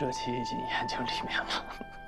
这期已经研究里面了。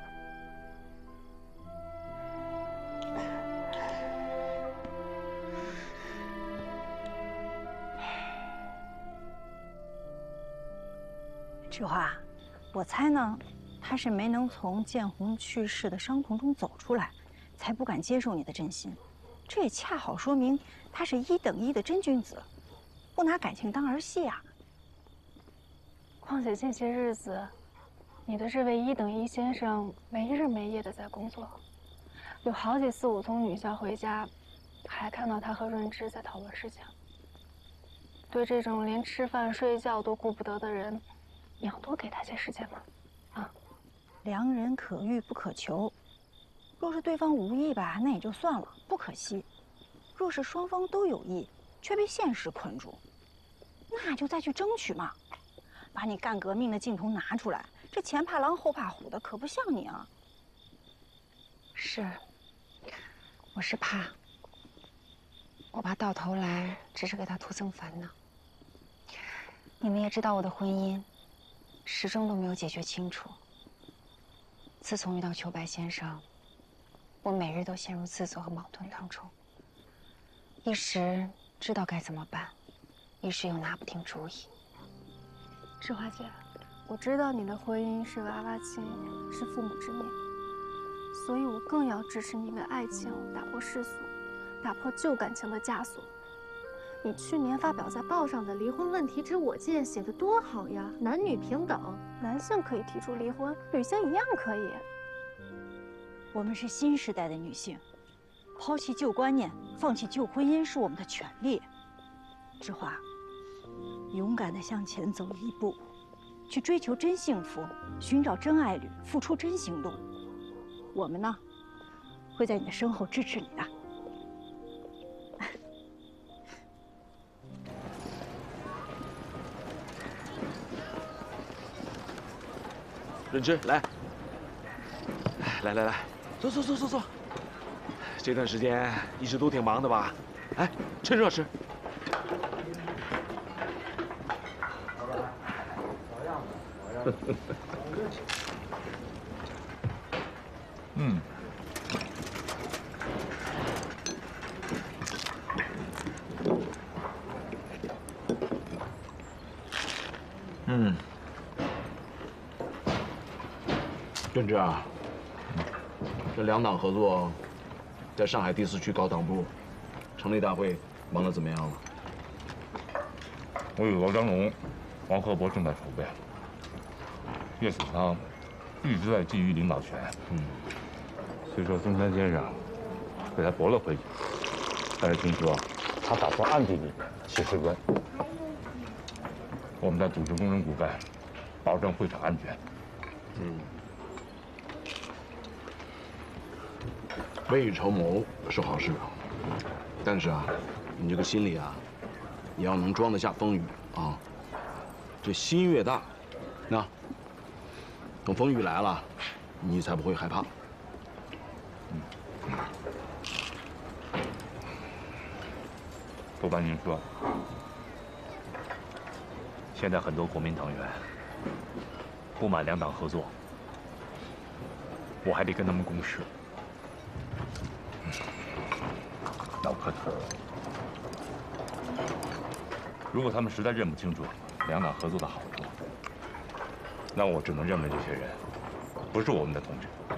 志华，我猜呢，他是没能从建红去世的伤痛中走出来，才不敢接受你的真心。这也恰好说明他是1等1的真君子，不拿感情当儿戏啊。 况且近些日子，你的这位1等1先生没日没夜的在工作，有好几次我从女校回家，还看到他和润之在讨论事情。对这种连吃饭睡觉都顾不得的人，你要多给他些时间嘛，啊！ 良人可遇不可求，若是对方无意吧，那也就算了，不可惜；若是双方都有意，却被现实困住，那就再去争取嘛。把你干革命的劲头拿出来，这前怕狼后怕虎的，可不像你啊。 是，我是怕，我怕到头来只是给他徒增烦恼。你们也知道我的婚姻，始终都没有解决清楚。自从遇到秋白先生，我每日都陷入自责和矛盾当中，一时知道该怎么办，一时又拿不定主意。 志华姐，我知道你的婚姻是娃娃亲，是父母之命，所以我更要支持你为爱情打破世俗，打破旧感情的枷锁。你去年发表在报上的离婚问题之我见写的多好呀，男女平等，男性可以提出离婚，女性一样可以。 我们是新时代的女性，抛弃旧观念，放弃旧婚姻是我们的权利。志华，勇敢地向前走一步，去追求真幸福，寻找真爱侣，付出真行动。我们呢，会在你的身后支持你的。 润之，来，来，坐。这段时间一直都挺忙的吧？哎，趁热吃。 润之啊，这两党合作，在上海第4区搞党部，成立大会忙得怎么样了？ 我与罗章龙、王鹤博正在筹备。岳子仓一直在觊觎领导权。虽说中山先生给他驳了回去，但是听说他打算暗地里起事端。我们在组织工人骨干，保证会场安全。 未雨绸缪是好事，但是啊，你这个心里啊，也要能装得下风雨啊。这心越大，那等风雨来了，你才不会害怕。 不瞒您说，现在很多国民党员不满两党合作，我还得跟他们共事。那我可头了。如果他们实在认不清楚两党合作的好处，那我只能认为这些人不是我们的同志。